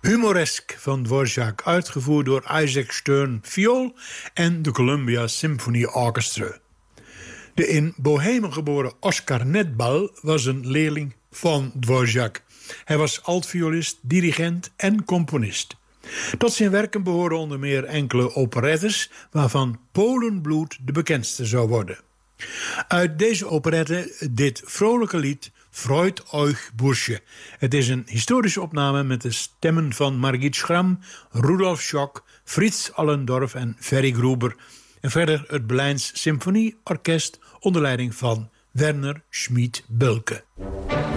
Humoresk van Dvorak, uitgevoerd door Isaac Stern viool en de Columbia Symphony Orchestra. De in Bohemen geboren Oscar Nedbal was een leerling van Dvorak. Hij was altviolist, dirigent en componist. Tot zijn werken behoren onder meer enkele operettes, waarvan Polenbloed de bekendste zou worden. Uit deze operette dit vrolijke lied Freut euch Bursche. Het is een historische opname met de stemmen van Margit Schramm, Rudolf Schock, Frits Allendorf en Ferry Gruber. En verder het Berlijns Symfonieorkest onder leiding van Werner Schmid-Bölke.